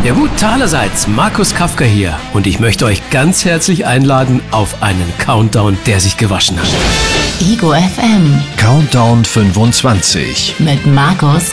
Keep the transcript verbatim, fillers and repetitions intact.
Ja gut, allerseits, Markus Kafka hier und ich möchte euch ganz herzlich einladen auf einen Countdown, der sich gewaschen hat. Ego F M Countdown fünfundzwanzig mit Markus